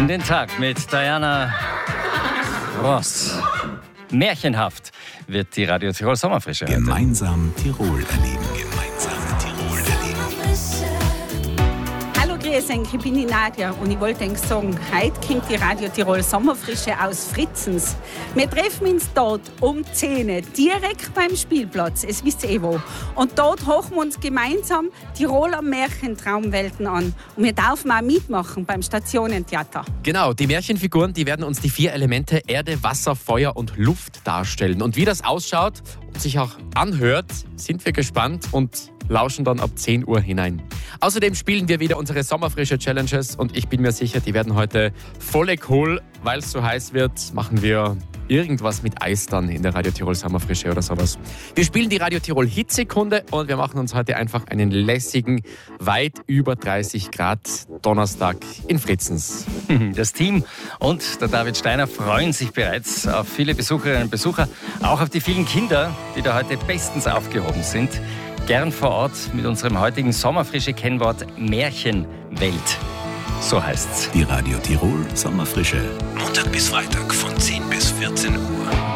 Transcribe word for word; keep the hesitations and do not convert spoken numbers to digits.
in den Tag mit Diana Ross. Märchenhaft wird die Radio Tirol Sommerfrische heute. Gemeinsam Tirol erleben. Gemeinsam Tirol erleben. Hallo, grüß euch, ich bin die Nadja und ich wollte euch sagen, heute kommt die Radio Tirol Sommerfrische aus Fritzens. Wir treffen uns dort um zehn Uhr, direkt beim Spielplatz, es wisst ihr eh wo. Und dort hochen wir uns gemeinsam Tiroler Märchentraumwelten an. Und wir dürfen auch mitmachen beim Stationentheater. Genau, die Märchenfiguren, die werden uns die vier Elemente Erde, Wasser, Feuer und Luft darstellen. Und wie das ausschaut und sich auch anhört, sind wir gespannt und lauschen dann ab zehn Uhr hinein. Außerdem spielen wir wieder unsere Sommerfrische-Challenges und ich bin mir sicher, die werden heute voll cool. Weil es so heiß wird, machen wir irgendwas mit Eis dann in der Radio Tirol Sommerfrische oder sowas. Wir spielen die Radio Tirol Hitzekunde und wir machen uns heute einfach einen lässigen, weit über dreißig Grad Donnerstag in Fritzens. Das Team und der David Steiner freuen sich bereits auf viele Besucherinnen und Besucher, auch auf die vielen Kinder, die da heute bestens aufgehoben sind. Gern vor Ort mit unserem heutigen Sommerfrische-Kennwort Märchenwelt. So heißt's. Die Radio Tirol Sommerfrische. Montag bis Freitag von zehn bis vierzehn Uhr.